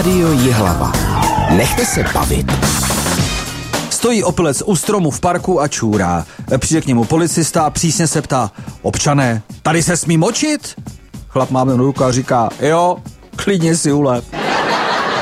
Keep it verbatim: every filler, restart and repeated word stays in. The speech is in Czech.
Rádio Jihlava. Nechte se bavit. Stojí opilec u stromu v parku a čůrá. Přijde k němu policista a přísně se ptá: občané, tady se smí močit? Chlap má mnou ruku a říká: jo, klidně si ulev.